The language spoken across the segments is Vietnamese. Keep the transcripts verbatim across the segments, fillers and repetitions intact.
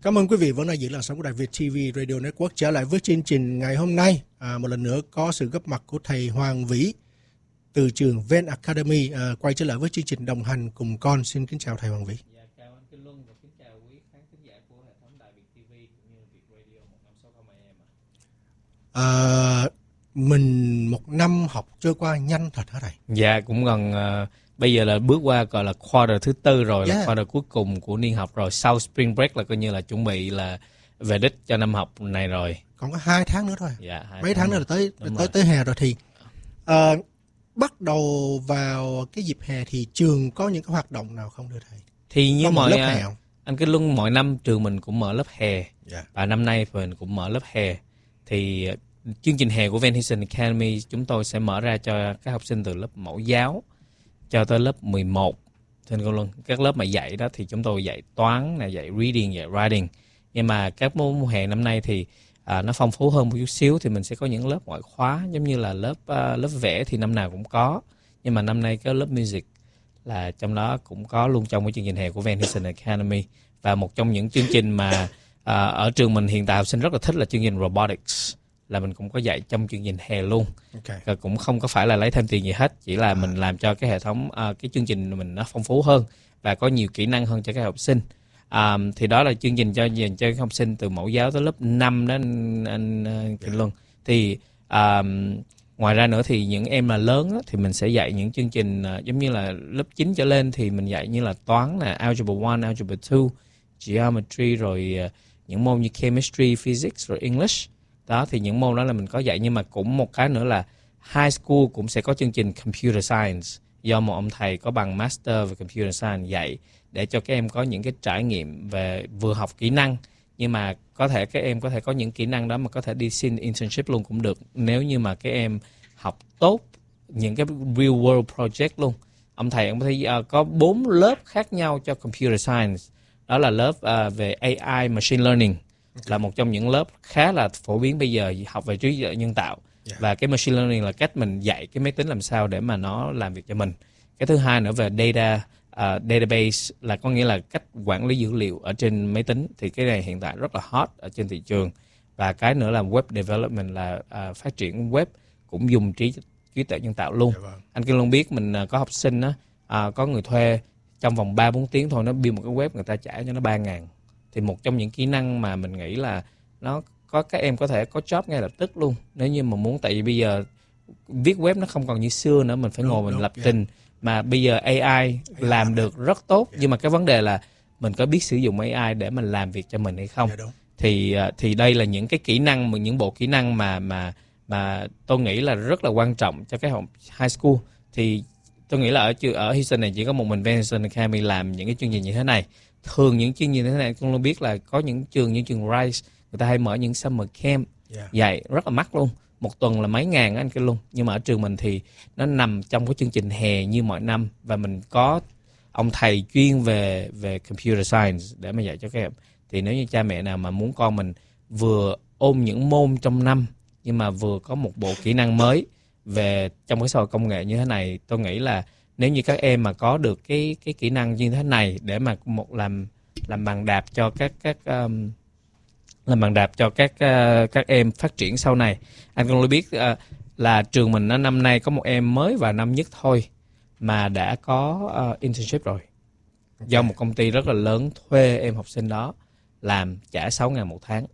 Cảm ơn quý vị vẫn đang giữ làn sóng của Đài Việt ti vi Radio Network. Trở lại với chương trình ngày hôm nay, à, một lần nữa có sự góp mặt của thầy Hoàng Vĩ từ trường Ven Academy. À, quay trở lại với chương trình đồng hành cùng con. Xin kính chào thầy Hoàng Vĩ. Dạ, chào anh Kinh Luân và kính chào quý khán thính giả của hệ thống Đài Việt ti vi cũng như Việt Radio một năm sáu không a em ạ. À, mình một năm học trôi qua nhanh thật hả thầy? Dạ, cũng gần uh, bây giờ là bước qua gọi là quarter thứ tư rồi, Yeah. là quarter cuối cùng của niên học rồi. Sau spring break là coi như là chuẩn bị là về đích cho năm học này rồi. Còn có hai tháng nữa thôi. Dạ, hai Mấy tháng nữa là tới Đúng tới rồi. tới hè rồi thì à, bắt đầu vào cái dịp hè thì trường có những cái hoạt động nào không thưa thầy? Thì như Có một mọi lớp hè không? anh Kinh Luân, mọi năm trường mình cũng mở lớp hè. Dạ. Và năm nay mình cũng mở lớp hè. Thì uh, chương trình hè của Van Heusen Academy chúng tôi sẽ mở ra cho các học sinh từ lớp mẫu giáo cho tới lớp mười một. Thưa anh Kinh Luân, các lớp mà dạy đó thì chúng tôi dạy toán, là dạy reading, dạy writing. Nhưng mà các môn hè năm nay thì à, nó phong phú hơn một chút xíu, thì mình sẽ có những lớp ngoại khóa, giống như là lớp uh, lớp vẽ thì năm nào cũng có. Nhưng mà năm nay cái lớp music là trong đó cũng có luôn trong cái chương trình hè của Van Heusen Academy. Và một trong những chương trình mà à, ở trường mình hiện tại học sinh rất là thích là chương trình robotics, là mình cũng có dạy trong chương trình hè luôn. Okay. Và cũng không có phải là lấy thêm tiền gì hết, chỉ là à. mình làm cho cái hệ thống à, cái chương trình mình nó phong phú hơn và có nhiều kỹ năng hơn cho các học sinh. À, thì đó là chương trình cho dành cho các học sinh từ mẫu giáo tới lớp năm đó anh, anh, anh Kinh Luân. Thì à, ngoài ra nữa thì những em là lớn đó, thì mình sẽ dạy những chương trình uh, giống như là lớp chín trở lên thì mình dạy như là toán, là Algebra one, Algebra two, Geometry, rồi uh, những môn như Chemistry, Physics, rồi English. Đó thì những môn đó là mình có dạy. Nhưng mà cũng một cái nữa là high school cũng sẽ có chương trình Computer Science do một ông thầy có bằng Master về Computer Science dạy, để cho các em có những cái trải nghiệm về vừa học kỹ năng, nhưng mà có thể các em có thể có những kỹ năng đó mà có thể đi xin internship luôn cũng được, nếu như mà các em học tốt những cái real world project luôn. Ông thầy ông thấy uh, có bốn lớp khác nhau cho Computer Science. Đó là lớp uh, về a i Machine Learning, okay. là một trong những lớp khá là phổ biến bây giờ, học về trí tuệ nhân tạo. Yeah. Và cái Machine Learning là cách mình dạy cái máy tính làm sao để mà nó làm việc cho mình. Cái thứ hai nữa về data uh, database, là có nghĩa là cách quản lý dữ liệu ở trên máy tính. Thì cái này hiện tại rất là hot ở trên thị trường. Và cái nữa là web development, là uh, phát triển web cũng dùng trí trí tuệ nhân tạo luôn. Yeah, vâng. Anh Kinh Long biết mình uh, có học sinh á, uh, có người thuê trong vòng ba bốn tiếng thôi nó build một cái web, người ta trả cho nó ba ngàn. Thì một trong những kỹ năng mà mình nghĩ là nó có các em có thể có job ngay lập tức luôn, nếu như mà muốn. Tại vì bây giờ viết web nó không còn như xưa nữa, mình phải đúng, ngồi mình đúng, lập yeah. trình. Mà bây giờ a i, a i làm được rất tốt, yeah. nhưng mà cái vấn đề là mình có biết sử dụng a i để mình làm việc cho mình hay không. Yeah, thì thì đây là những cái kỹ năng, những bộ kỹ năng mà mà mà tôi nghĩ là rất là quan trọng cho cái học high school. Thì tôi nghĩ là ở ở Houston này chỉ có một mình Van Heusen Academy làm những cái chương trình như thế này. Thường những chương trình như thế này con biết là có những trường như trường Rice, người ta hay mở những summer camp, yeah. dạy rất là mắc luôn, một tuần là mấy ngàn anh kia luôn. Nhưng mà ở trường mình thì nó nằm trong cái chương trình hè như mọi năm, và mình có ông thầy chuyên về về computer science để mà dạy cho các em. Thì nếu như cha mẹ nào mà muốn con mình vừa ôm những môn trong năm nhưng mà vừa có một bộ kỹ năng mới về trong cái xã hội công nghệ như thế này, tôi nghĩ là nếu như các em mà có được cái cái kỹ năng như thế này để mà một làm làm bằng đạp cho các các um, làm bằng đạp cho các uh, các em phát triển sau này. Anh cũng biết uh, là trường mình nó năm nay có một em mới vào năm nhất thôi mà đã có uh, internship rồi, okay. do một công ty rất là lớn thuê em học sinh đó làm, trả sáu ngàn một tháng.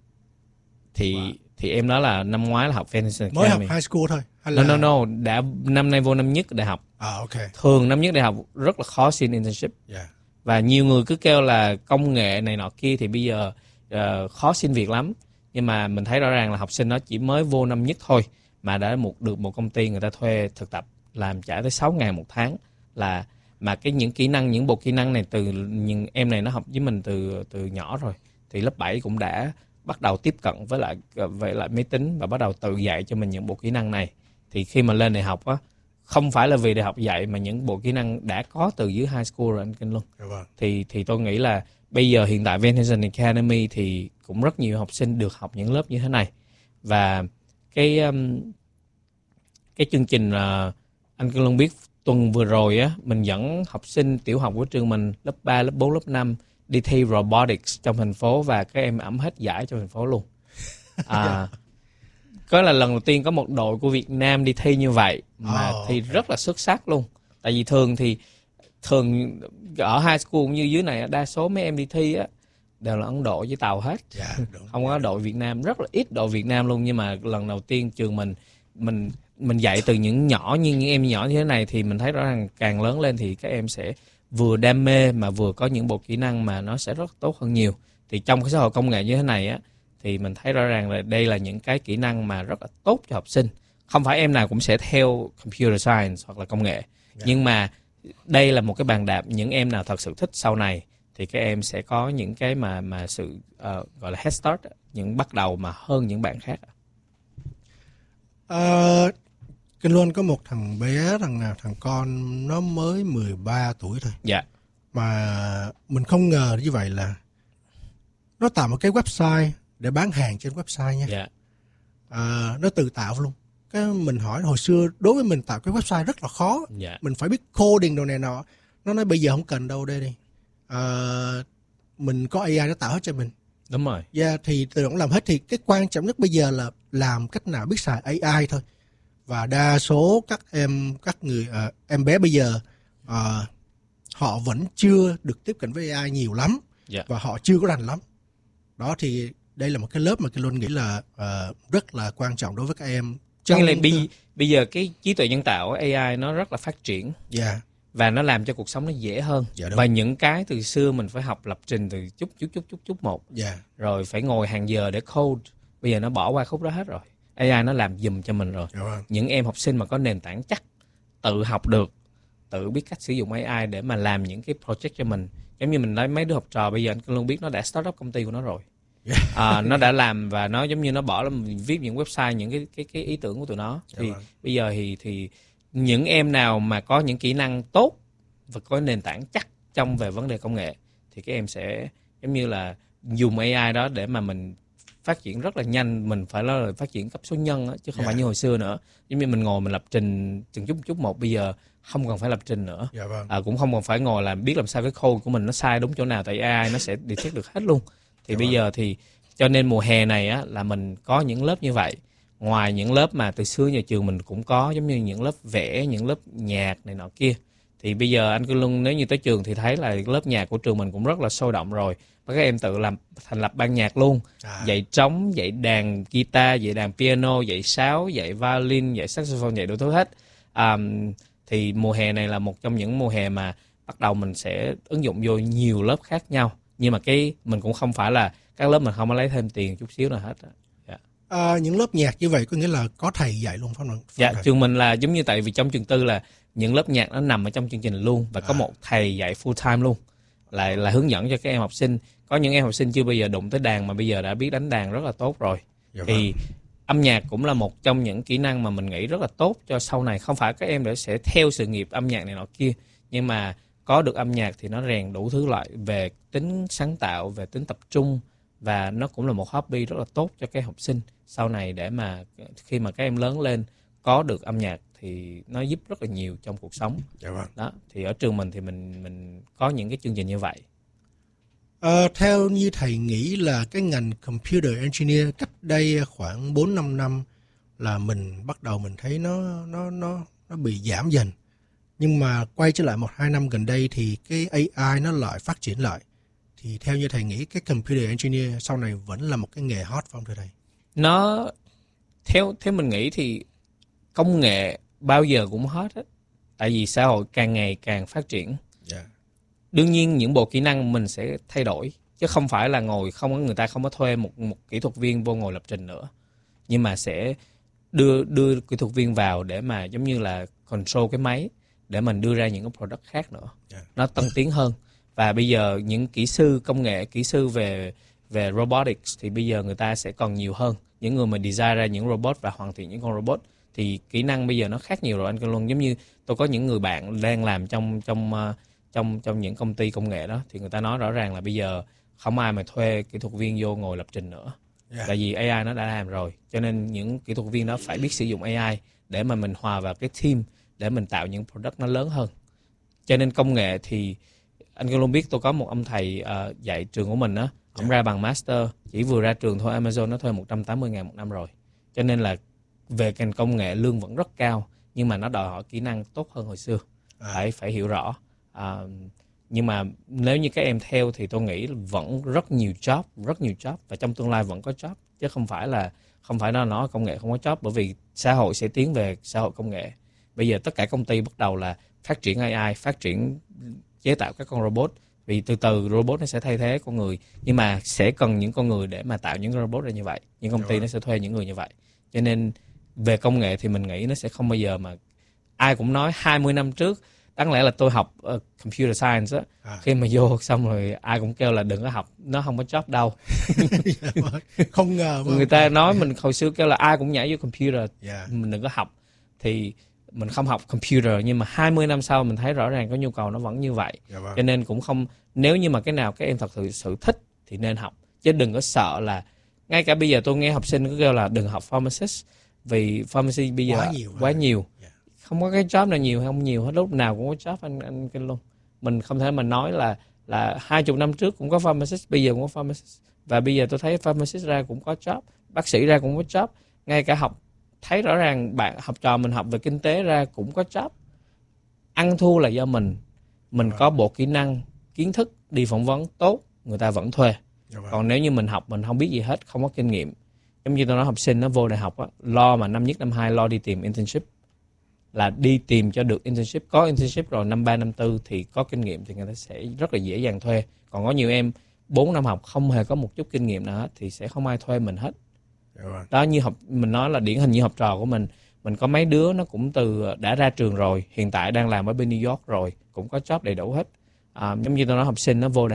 Thì wow. thì em đó là năm ngoái là học Van Heusen mới học high school thôi hay là... No, no, no, đã năm nay vô năm nhất đại học. À, okay. Thường năm nhất đại học rất là khó xin internship. Yeah. Và nhiều người cứ kêu là công nghệ này nọ kia thì bây giờ uh, khó xin việc lắm. Nhưng mà mình thấy rõ ràng là học sinh đó chỉ mới vô năm nhất thôi mà đã một, được một công ty người ta thuê thực tập làm trả tới sáu ngàn một tháng. Là mà cái những kỹ năng, những bộ kỹ năng này từ những em này nó học với mình từ từ nhỏ rồi. Thì lớp bảy cũng đã bắt đầu tiếp cận với lại với lại máy tính và bắt đầu tự dạy cho mình những bộ kỹ năng này. Thì khi mà lên đại học á, không phải là vì đại học dạy mà những bộ kỹ năng đã có từ dưới high school rồi anh Kinh Luân. Vâng. Thì thì tôi nghĩ là bây giờ hiện tại Van Heusen Academy thì cũng rất nhiều học sinh được học những lớp như thế này. Và cái um, cái chương trình uh, anh Kinh Luân biết tuần vừa rồi á, mình dẫn học sinh tiểu học của trường mình lớp ba, lớp bốn, lớp năm đi thi robotics trong thành phố và các em ẵm hết giải trong thành phố luôn. À, có là lần đầu tiên có một đội của Việt Nam đi thi như vậy mà Oh, thi okay. rất là xuất sắc luôn. Tại vì thường thì thường ở high school như dưới này đa số mấy em đi thi á đều là Ấn Độ với Tàu hết. Dạ, đúng, Không có dạ. đội Việt Nam, rất là ít đội Việt Nam luôn. Nhưng mà lần đầu tiên trường mình mình mình dạy từ những nhỏ như những em nhỏ như thế này thì mình thấy rõ ràng càng lớn lên thì các em sẽ vừa đam mê mà vừa có những bộ kỹ năng mà nó sẽ rất tốt hơn nhiều. Thì trong cái xã hội công nghệ như thế này á thì mình thấy rõ ràng là đây là những cái kỹ năng mà rất là tốt cho học sinh. Không phải em nào cũng sẽ theo computer science hoặc là công nghệ. Dạ. Nhưng mà đây là một cái bàn đạp, những em nào thật sự thích sau này thì các em sẽ có những cái mà mà sự uh, gọi là head start, những bắt đầu mà hơn những bạn khác. Ờ, Kinh Luân có một thằng bé, thằng nào thằng con nó mới mười ba tuổi thôi. Dạ. Mà mình không ngờ như vậy là nó tạo một cái website để bán hàng trên website nha. Dạ. À, nó tự tạo luôn. Cái mình hỏi hồi xưa đối với mình tạo cái website rất là khó. Dạ. Mình phải biết coding đồ này nọ. Nó nói bây giờ không cần đâu đây đi. À, mình có a i nó tạo hết cho mình. Đúng rồi. Dạ, thì tự động làm hết. Thì cái quan trọng nhất bây giờ là làm cách nào biết xài a i thôi. Và đa số các em các người uh, em bé bây giờ uh, họ vẫn chưa được tiếp cận với a i nhiều lắm. Dạ. Và họ chưa có rành lắm. Đó thì đây là một cái lớp mà Kinh Luân nghĩ là uh, rất là quan trọng đối với các em. Trong là bây, bây giờ cái trí tuệ nhân tạo a i nó rất là phát triển. Yeah. Và nó làm cho cuộc sống nó dễ hơn. Dạ, và những cái từ xưa mình phải học lập trình từ chút chút chút chút chút một. Yeah. Rồi phải ngồi hàng giờ để code. Bây giờ nó bỏ qua khúc đó hết rồi. a i nó làm giùm cho mình rồi. Dạ vâng. Những em học sinh mà có nền tảng chắc, tự học được, tự biết cách sử dụng a i để mà làm những cái project cho mình. Giống như mình nói mấy đứa học trò bây giờ anh luôn biết nó đã start up công ty của nó rồi. Yeah. À, nó đã làm và nó giống như nó bỏ lên viết những website, những cái cái cái ý tưởng của tụi nó. Dạ Thì vâng. bây giờ thì thì những em nào mà có những kỹ năng tốt và có nền tảng chắc trong về vấn đề công nghệ thì các em sẽ giống như là dùng a i đó để mà mình phát triển rất là nhanh. Mình phải là phát triển cấp số nhân đó, chứ không Yeah. phải như hồi xưa nữa. Giống như mình ngồi mình lập trình từng chút chút một, bây giờ không cần phải lập trình nữa. Dạ vâng. À, cũng không còn phải ngồi làm biết làm sao cái code của mình nó sai đúng chỗ nào, tại a i nó sẽ detect được hết luôn. Thì Dạ bây vâng. giờ thì cho nên mùa hè này á là mình có những lớp như vậy. Ngoài những lớp mà từ xưa nhà trường mình cũng có, giống như những lớp vẽ, những lớp nhạc này nọ kia. Thì bây giờ anh cứ luôn nếu như tới trường thì thấy là lớp nhạc của trường mình cũng rất là sôi động rồi. Và các em tự làm thành lập ban nhạc luôn. À. Dạy trống, dạy đàn guitar, dạy đàn piano, dạy sáo, dạy violin, dạy saxophone, dạy đủ thứ hết. À, thì mùa hè này là một trong những mùa hè mà bắt đầu mình sẽ ứng dụng vô nhiều lớp khác nhau. Nhưng mà cái mình cũng không phải là các lớp mình không có lấy thêm tiền chút xíu nào hết. Dạ. À, những lớp nhạc như vậy có nghĩa là có thầy dạy luôn phải không? Dạ, trường mình là giống như tại vì trong trường tư là những lớp nhạc nó nằm ở trong chương trình luôn và có À. một thầy dạy full time luôn. Là là hướng dẫn cho các em học sinh. Có những em học sinh chưa bao giờ đụng tới đàn mà bây giờ đã biết đánh đàn rất là tốt rồi. Dạ Thì âm nhạc cũng là một trong những kỹ năng mà mình nghĩ rất là tốt cho sau này. Không phải các em để sẽ theo sự nghiệp âm nhạc này nọ kia, nhưng mà có được âm nhạc thì nó rèn đủ thứ loại về tính sáng tạo, về tính tập trung, và nó cũng là một hobby rất là tốt cho các học sinh sau này, để mà khi mà các em lớn lên có được âm nhạc thì nó giúp rất là nhiều trong cuộc sống. Dạ vâng. Đó, thì ở trường mình thì mình mình có những cái chương trình như vậy. À, theo như thầy nghĩ là cái ngành computer engineer cách đây khoảng bốn năm năm là mình bắt đầu mình thấy nó nó nó nó bị giảm dần. Nhưng mà quay trở lại một hai năm gần đây thì cái a i nó lại phát triển lại. Thì theo như thầy nghĩ cái computer engineer sau này vẫn là một cái nghề hot phải không thưa thầy? Nó theo theo mình nghĩ thì công nghệ bao giờ cũng hot hết. Tại vì xã hội càng ngày càng phát triển. Dạ. Đương nhiên những bộ kỹ năng mình sẽ thay đổi, chứ không phải là ngồi không có người ta không có thuê một một kỹ thuật viên vô ngồi lập trình nữa, nhưng mà sẽ đưa đưa kỹ thuật viên vào để mà giống như là control cái máy để mình đưa ra những cái product khác nữa. Yeah. Nó tân tiến hơn. Và bây giờ những kỹ sư công nghệ, kỹ sư về về robotics thì bây giờ người ta sẽ còn nhiều hơn. Những người mà design ra những robot và hoàn thiện những con robot thì kỹ năng bây giờ nó khác nhiều rồi anh Cơn Luân. Giống như tôi có những người bạn đang làm trong trong uh, trong trong những công ty công nghệ đó, thì người ta nói rõ ràng là bây giờ không ai mà thuê kỹ thuật viên vô ngồi lập trình nữa. Yeah. Tại vì a i nó đã làm rồi, cho nên những kỹ thuật viên đó phải biết sử dụng a i để mà mình hòa vào cái team để mình tạo những product nó lớn hơn. Cho nên công nghệ thì anh Long biết tôi có một ông thầy uh, dạy trường của mình á, ông yeah. ra bằng master, chỉ vừa ra trường thôi Amazon nó thuê một trăm tám mươi ngàn một năm rồi. Cho nên là về ngành công nghệ lương vẫn rất cao, nhưng mà nó đòi hỏi kỹ năng tốt hơn hồi xưa. À. Phải phải hiểu rõ. À, nhưng mà nếu như các em theo thì tôi nghĩ vẫn rất nhiều job, rất nhiều job, và trong tương lai vẫn có job, chứ không phải là không phải nó nói công nghệ không có job, bởi vì xã hội sẽ tiến về xã hội công nghệ. Bây giờ tất cả công ty bắt đầu là phát triển a i, phát triển chế tạo các con robot, vì từ từ robot nó sẽ thay thế con người, nhưng mà sẽ cần những con người để mà tạo những robot ra như vậy. Những công ty nó sẽ thuê những người như vậy. Cho nên về công nghệ thì mình nghĩ nó sẽ không bao giờ mà ai cũng nói hai mươi năm trước, đáng lẽ là tôi học uh, computer science á, à. Khi mà vô xong rồi ai cũng kêu là đừng có học, nó không có job đâu. Không ngờ người ta nói mình hồi xưa kêu là ai cũng nhảy vô computer, yeah. Mình đừng có học. Thì mình không học computer, nhưng mà hai mươi năm sau mình thấy rõ ràng có nhu cầu nó vẫn như vậy. Yeah, vâng. Cho nên cũng không, nếu như mà cái nào các em thật sự sự thích thì nên học, chứ đừng có sợ là, ngay cả bây giờ tôi nghe học sinh cứ kêu là đừng học pharmacist, vì pharmacy bây giờ quá nhiều, quá nhiều. Yeah. Không có cái job nào nhiều hay không nhiều hết, lúc nào cũng có job anh anh kinh luôn. Mình không thể mà nói là là hai chục năm trước cũng có pharmacist, bây giờ cũng có pharmacist, và bây giờ tôi thấy pharmacist ra cũng có job, bác sĩ ra cũng có job, ngay cả học thấy rõ ràng bạn học trò mình học về kinh tế ra cũng có job. Ăn thua là do mình mình có bộ kỹ năng, kiến thức, đi phỏng vấn tốt, người ta vẫn thuê. Còn nếu như mình học mình không biết gì hết, không có kinh nghiệm, giống như tôi nói học sinh nó vô đại học á, lo mà năm nhất năm hai lo đi tìm internship, là đi tìm cho được internship, có internship rồi năm ba năm tư thì có kinh nghiệm thì người ta sẽ rất là dễ dàng thuê. Còn có nhiều em bốn năm học không hề có một chút kinh nghiệm nào hết thì sẽ không ai thuê mình hết. Đó, như học mình nói là điển hình như học trò của mình, mình có mấy đứa nó cũng từ đã ra trường rồi, hiện tại đang làm ở bên New York rồi, cũng có job đầy đủ hết. À, giống như tôi nói học sinh nó vô